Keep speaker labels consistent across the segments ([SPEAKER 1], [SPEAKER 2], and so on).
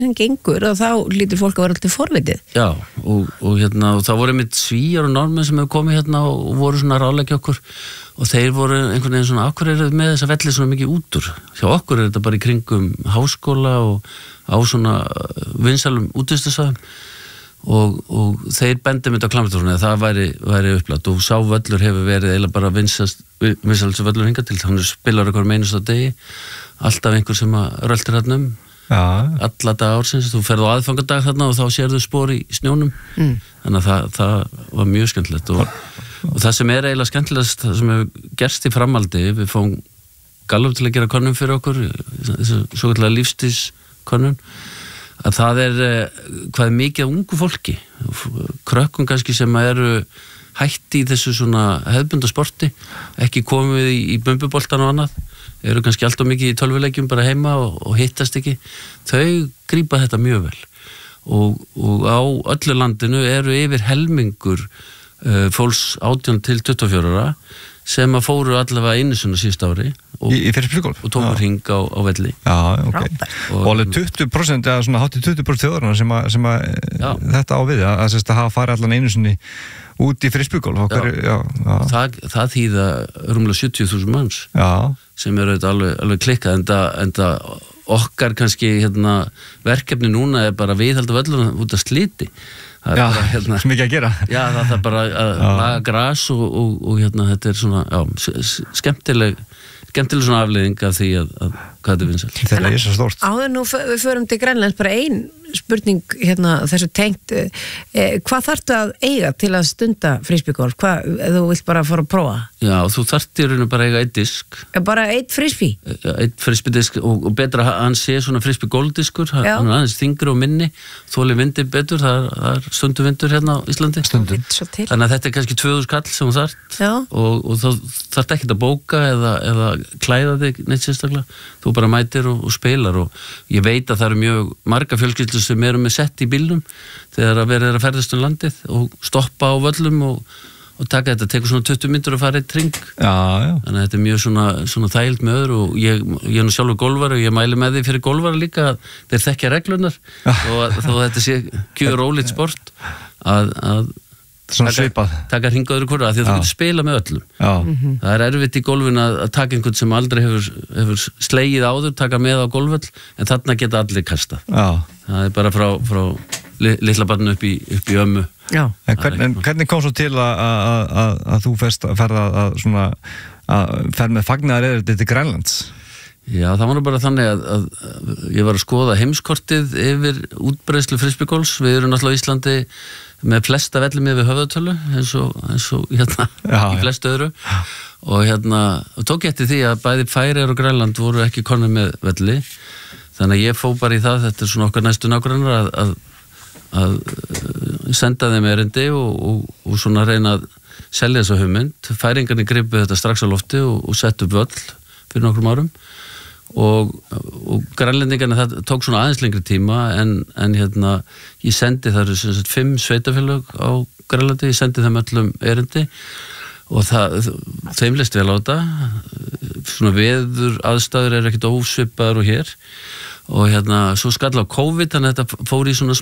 [SPEAKER 1] tæknin gengur og þá lítur fólk að vera alltaf forvitið.
[SPEAKER 2] Já, og það voru einmitt Svíjar og Norðmenn sem hefur komið hérna og voru svona ráðleggja okkur og þeir voru einhvern veginn svona, okkur eru með þessa velli svona mikið út úr. Hjá okkur þetta bara í kringum háskóla og á svona vinsælum útvistasvæðum og þeir bendið mitt á Klammertorfuna að það væri upplætt og sá völlur hefur verið eiginlega bara vinsælst völlur hingað til, þannig spilar okkur meinust á degi, alltaf einhver sem að röltir hérna alla dag ársins, þú ferð á aðfangadag þarna og þá sérðu spor í snjónum þannig að það var mjög skemmtilegt og það sem er eiginlega skemmtilegast, það sem hefur gerst í framhaldi, við fáum Gallup til að gera könnun fyrir okkur, þessu svokallega lífstíðskönnun, að það hvað er mikið af ungu fólki, krökkum kannski sem eru hætti í þessu svona hefðbunda sporti, ekki komið í bumbuboltan og annað, eru kannski alltaf mikið í tölvuleikjum bara heima og hittast ekki, þau grípa þetta mjög vel og á öllu landinu eru yfir helmingur fólks 18 til 24 ára sem að fóru allavega einu svona síðust ári
[SPEAKER 3] í fyrstbyggolf
[SPEAKER 2] og tóku hring á velli.
[SPEAKER 3] Já, ok. Og alveg 20% eða svona hátt í 20% þjóðarna sem að þetta á við að hafa farið allan einu sinni út í fyrstbyggolf.
[SPEAKER 2] Það þýða rúmlega 70.000 manns sem eru alveg klikkað enda okkar kannski verkefni núna er bara viðhalda völluna út af sliti.
[SPEAKER 3] Já, sem ekki að gera.
[SPEAKER 2] Já, það er bara að laga gras og þetta er svona, skemmtileg svona afleiðing af því að hvað þetta vinsælt.
[SPEAKER 3] Þetta er svo stórt.
[SPEAKER 1] Áður nú við förum til Grænlands, bara ein spurning þessu tengt, hvað þarftu að eiga til að stunda frisbeegolf? Hvað, ef þú vilt bara fara að prófa?
[SPEAKER 2] Já, þú þarft í rauninu bara eiga eitt disk.
[SPEAKER 1] Bara eitt frisbee?
[SPEAKER 2] Eitt frisbeedisk og betra að hann sé svona frisbeegolfdiskur, hann er aðeins þyngri og minni, þoli vindi betur, það er stunduvindur hérna á Íslandi.
[SPEAKER 3] Stundum.
[SPEAKER 2] Þannig að þetta er kannski 2000 kall sem þú þarft og þá þarft ekki að bóka eða klæða þig neitt sérstaklega. Þú bara mætir og spilar og ég veit að það eru mjög marga fjölskyldur sem eru með sett í bílnum þegar að verið að ferðast um landið og stoppa á völlum og taka þetta, tekur svona 20 mínútur að fara eitt hring. Þannig að þetta er mjög svona þægild með öðru og ég er nú sjálfur golfari og ég mæli með því fyrir golfari líka að þeir þekkja reglunar og þó þetta sé gjör ólíkt sport að taka hring á öðru hvoru að því að þú getur spila með öllum. Það er erfitt í golfinu að taka einhvern sem aldrei hefur slegið áður, taka með á golfvöll en þarna geta allir kastað. Það er bara frá litla barnu upp í ömmu.
[SPEAKER 3] En hvernig kom svo til að þú ferð með fagnaðar til Grænlands?
[SPEAKER 2] Já, það var nú bara þannig að ég var að skoða heimskortið yfir útbreiðslu frisbeegolfs. Við erum náttúrulega á Íslandi með flesta velli með við höfðatölu eins og í flestu öðru og tók eftir því að bæði Færeyjar og Grænland voru ekki konur með velli þannig að ég fó bara í það, þetta er svona okkar næstu nágrannar að senda þeim erindi og svona reyna að selja þessa hugmynd. Færeyingarnir gripu þetta strax á lofti og settu upp völl fyrir nokkrum árum og grænlendingarnir það tók svona aðeins lengri tíma en ég sendi það eru 5 sveitafélög á Grænlandi, ég sendi þeim öllum erindi og þeim leist vel á þetta svona veður aðstæður er ekkert ósvipaður og hér og svo skall á COVID þannig að þetta fór í svona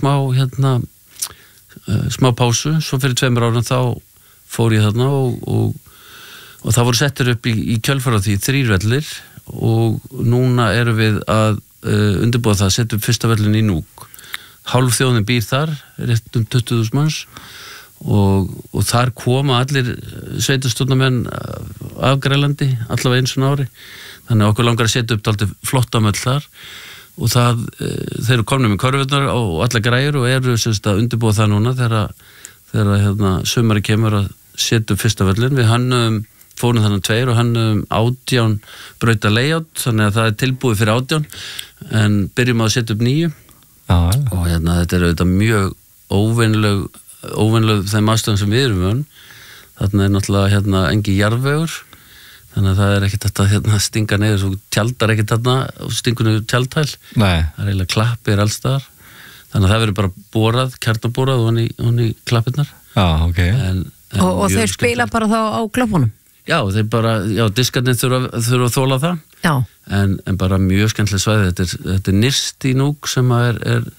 [SPEAKER 2] smá pásu, svo fyrir 2 árum þá fór ég þarna og það voru settir upp í kjölfara því 3 vellir og núna erum við að undirbúa það að setja upp fyrsta vellin í Núk. Hálf þjóðin býr þar, rétt 20.000 manns og þar koma allir sveitarstjórnarmenn af Grænlandi allavega eins og ári. Þannig að okkur langar að setja upp dálítið flottamöll þar og þeir eru komnir með körfurnar og alla græjur og eru að undirbúa það núna þegar sumari kemur að setja upp fyrsta vellin. Við fórum þannig 2 og hannum 18 brauta layout, þannig að það er tilbúið fyrir 18 en byrjum að setja upp 9 og þetta er auðvitað mjög óvenleg þeim aðstöðum sem við erum vön. Þarna er náttúrulega engi jarðvegur þannig að það er ekkert þetta að stinga niður svo tjaldar ekkert þarna og stingur niður tjaldhæl. Það er eiginlega klappir alls staðar þannig að það verður bara borað, kjarnaborað ofan í klappirnar.
[SPEAKER 1] Og þeir spila bara þá á klöppunum?
[SPEAKER 2] Já, þeir bara, diskarnir þurfa að þóla það
[SPEAKER 1] Já.
[SPEAKER 2] En bara mjög skemmtileg svæði, þetta er nyrst í Núk sem er